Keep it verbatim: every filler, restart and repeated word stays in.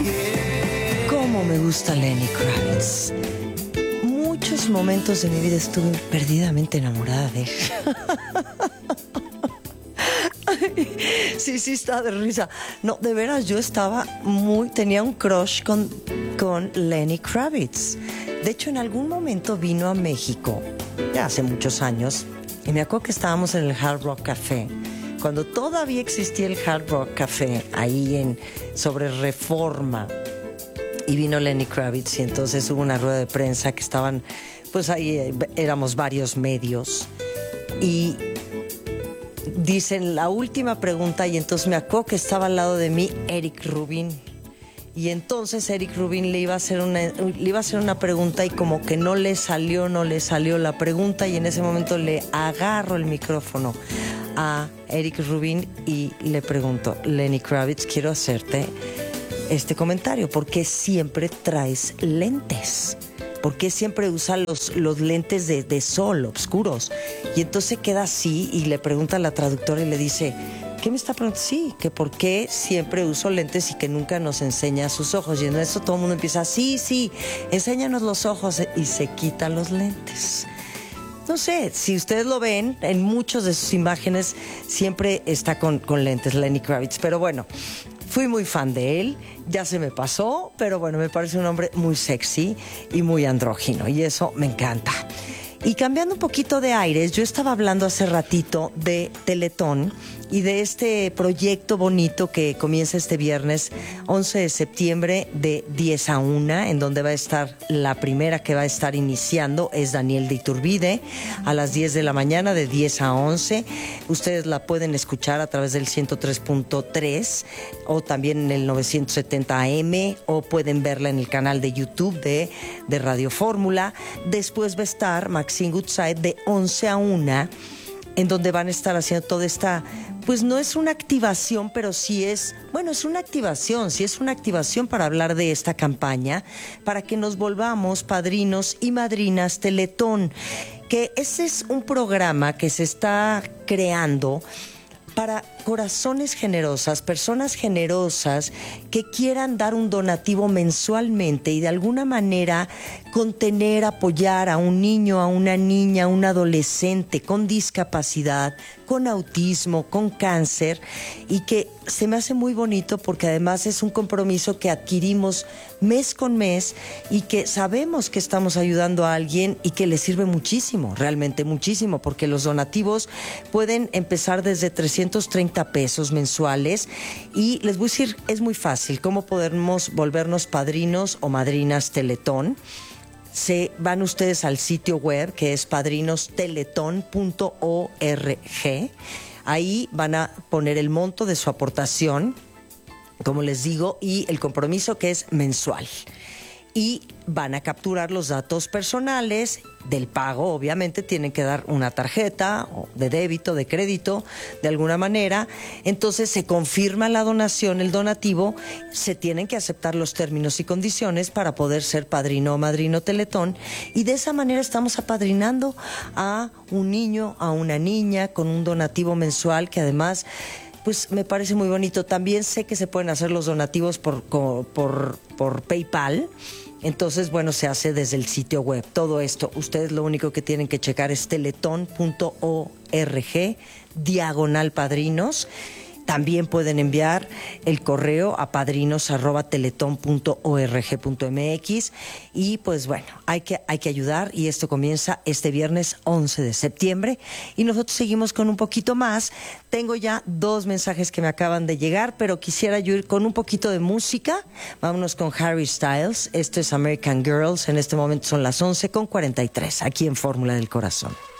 Cómo me gusta Lenny Kravitz. Muchos momentos de mi vida estuve perdidamente enamorada de él. Sí, sí, está de risa. No, de veras, yo estaba muy... Tenía un crush con, con Lenny Kravitz. De hecho, en algún momento vino a México, ya hace muchos años, y me acuerdo que estábamos en el Hard Rock Café, cuando todavía existía el Hard Rock Café, ahí en sobre Reforma, y vino Lenny Kravitz, y entonces hubo una rueda de prensa que estaban, pues ahí eh, éramos varios medios, y dicen la última pregunta, y entonces me acuerdo que estaba al lado de mí Eric Rubin, y entonces Eric Rubin le iba a hacer una, le iba a hacer una pregunta y como que no le salió, no le salió la pregunta, y en ese momento le agarro el micrófono a Eric Rubin y le pregunto: Lenny Kravitz, quiero hacerte este comentario, ¿por qué siempre traes lentes? ¿Por qué siempre usa los, los lentes de, de sol oscuros? Y entonces queda así y le pregunta a la traductora y le dice: ¿qué me está preguntando? Sí, que por qué siempre uso lentes y que nunca nos enseña sus ojos. Y en eso todo el mundo empieza: sí, sí, enséñanos los ojos. Y se quita los lentes. No sé, si ustedes lo ven, en muchas de sus imágenes siempre está con, con lentes Lenny Kravitz. Pero bueno, fui muy fan de él, ya se me pasó, pero bueno, me parece un hombre muy sexy y muy andrógino, y eso me encanta. Y cambiando un poquito de aires, yo estaba hablando hace ratito de Teletón y de este proyecto bonito que comienza este viernes once de septiembre de diez a una, en donde va a estar la primera que va a estar iniciando es Daniel de Iturbide a las diez de la mañana, de diez a once. Ustedes la pueden escuchar a través del ciento tres punto tres o también en el novecientos setenta A M, o pueden verla en el canal de YouTube de, de Radio Fórmula. Después va a estar Maxine Goodside de once a una, en donde van a estar haciendo toda esta, pues no es una activación, pero sí es, bueno, es una activación, sí es una activación para hablar de esta campaña, para que nos volvamos padrinos y madrinas Teletón, que ese es un programa que se está creando para corazones generosas, personas generosas que quieran dar un donativo mensualmente y de alguna manera contener, apoyar a un niño, a una niña, a un adolescente con discapacidad, con autismo, con cáncer, y que se me hace muy bonito porque además es un compromiso que adquirimos mes con mes y que sabemos que estamos ayudando a alguien y que le sirve muchísimo, realmente muchísimo, porque los donativos pueden empezar desde trescientos treinta pesos mensuales, y les voy a decir, es muy fácil cómo podemos volvernos padrinos o madrinas Teletón. Se van ustedes al sitio web que es padrinos teletón punto org. Ahí van a poner el monto de su aportación, como les digo, y el compromiso que es mensual. Y van a capturar los datos personales del pago. Obviamente tienen que dar una tarjeta de débito, de crédito, de alguna manera. Entonces se confirma la donación, el donativo. Se tienen que aceptar los términos y condiciones para poder ser padrino o madrino Teletón. Y de esa manera estamos apadrinando a un niño, a una niña, con un donativo mensual que además, pues me parece muy bonito. También sé que se pueden hacer los donativos por, por, por PayPal. Entonces, bueno, se hace desde el sitio web. Todo esto, ustedes lo único que tienen que checar es teletón punto org, diagonal padrinos. También pueden enviar el correo a padrinos arroba teletón punto org punto mx. Y pues bueno, hay que, hay que ayudar, y esto comienza este viernes once de septiembre. Y nosotros seguimos con un poquito más. Tengo ya dos mensajes que me acaban de llegar, pero quisiera yo ir con un poquito de música. Vámonos con Harry Styles. Esto es American Girls. En este momento son las once con cuarenta y tres, aquí en Fórmula del Corazón.